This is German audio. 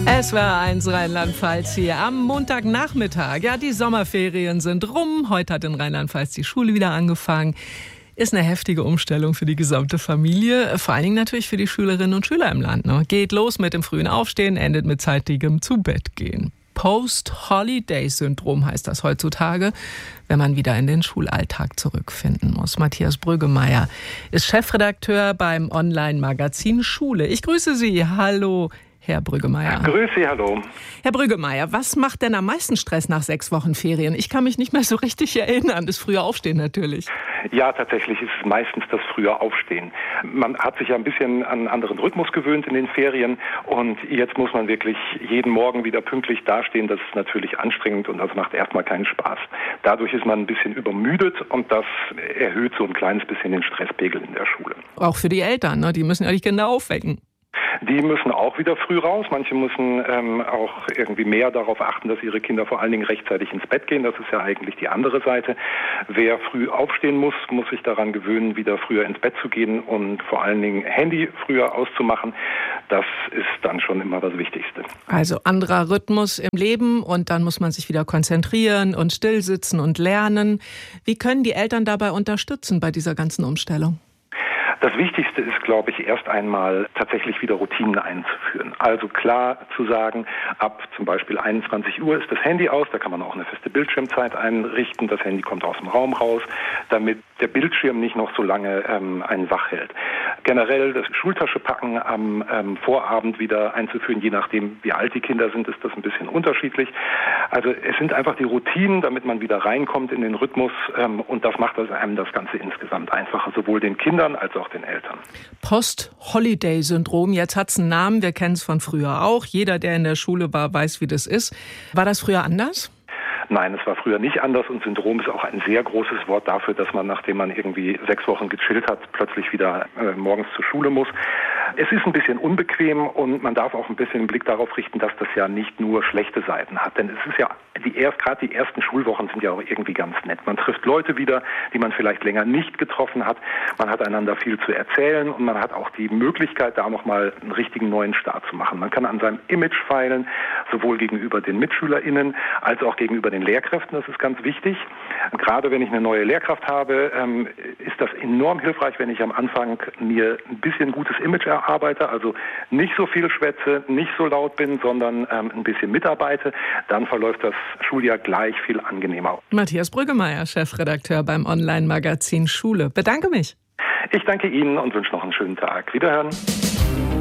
SWR1 Rheinland-Pfalz hier am Montagnachmittag. Ja, die Sommerferien sind rum. Heute hat in Rheinland-Pfalz die Schule wieder angefangen. Ist eine heftige Umstellung für die gesamte Familie. Vor allen Dingen natürlich für die Schülerinnen und Schüler im Land. Ne? Geht los mit dem frühen Aufstehen, endet mit zeitigem Zubettgehen. Post-Holiday-Syndrom heißt das heutzutage, wenn man wieder in den Schulalltag zurückfinden muss. Matthias Brüggemeier ist Chefredakteur beim Online-Magazin Schule. Ich grüße Sie. Hallo, Herr Brüggemeier. Grüß Sie, hallo. Herr Brüggemeier, was macht denn am meisten Stress nach 6 Wochen Ferien? Ich kann mich nicht mehr so richtig erinnern. Das frühe Aufstehen natürlich. Ja, tatsächlich ist es meistens das frühe Aufstehen. Man hat sich ja ein bisschen an einen anderen Rhythmus gewöhnt in den Ferien und jetzt muss man wirklich jeden Morgen wieder pünktlich dastehen. Das ist natürlich anstrengend und das macht erstmal keinen Spaß. Dadurch ist man ein bisschen übermüdet und das erhöht so ein kleines bisschen den Stresspegel in der Schule. Auch für die Eltern, ne? Die müssen ja die Kinder aufwecken. Die müssen auch wieder früh raus. Manche müssen auch irgendwie mehr darauf achten, dass ihre Kinder vor allen Dingen rechtzeitig ins Bett gehen. Das ist ja eigentlich die andere Seite. Wer früh aufstehen muss, muss sich daran gewöhnen, wieder früher ins Bett zu gehen und vor allen Dingen Handy früher auszumachen. Das ist dann schon immer das Wichtigste. Also anderer Rhythmus im Leben und dann muss man sich wieder konzentrieren und stillsitzen und lernen. Wie können die Eltern dabei unterstützen bei dieser ganzen Umstellung? Das Wichtigste ist, glaube ich, erst einmal tatsächlich wieder Routinen einzuführen. Also klar zu sagen, ab zum Beispiel 21 Uhr ist das Handy aus, da kann man auch eine feste Bildschirmzeit einrichten, das Handy kommt aus dem Raum raus, damit der Bildschirm nicht noch so lange einen wach hält. Generell das Schultaschepacken am Vorabend wieder einzuführen, je nachdem wie alt die Kinder sind, ist das ein bisschen unterschiedlich. Also es sind einfach die Routinen, damit man wieder reinkommt in den Rhythmus und das macht einem das Ganze insgesamt einfacher, sowohl den Kindern als auch den Eltern. Post-Holiday-Syndrom, jetzt hat es einen Namen, wir kennen es von früher auch. Jeder, der in der Schule war, weiß, wie das ist. War das früher anders? Nein, es war früher nicht anders und Syndrom ist auch ein sehr großes Wort dafür, dass man, nachdem man irgendwie 6 Wochen gechillt hat, plötzlich wieder morgens zur Schule muss. Es ist ein bisschen unbequem und man darf auch ein bisschen den Blick darauf richten, dass das ja nicht nur schlechte Seiten hat. Denn es ist ja, gerade die ersten Schulwochen sind ja auch irgendwie ganz nett. Man trifft Leute wieder, die man vielleicht länger nicht getroffen hat. Man hat einander viel zu erzählen und man hat auch die Möglichkeit, da nochmal einen richtigen neuen Start zu machen. Man kann an seinem Image feilen, sowohl gegenüber den MitschülerInnen als auch gegenüber den Lehrkräften. Das ist ganz wichtig. Gerade wenn ich eine neue Lehrkraft habe, ist das enorm hilfreich, wenn ich am Anfang mir ein bisschen gutes Image erarbeite, also nicht so viel schwätze, nicht so laut bin, sondern ein bisschen mitarbeite, dann verläuft das Schuljahr gleich viel angenehmer. Matthias Brüggemeier, Chefredakteur beim Online-Magazin Schule. Bedanke mich. Ich danke Ihnen und wünsche noch einen schönen Tag. Wiederhören.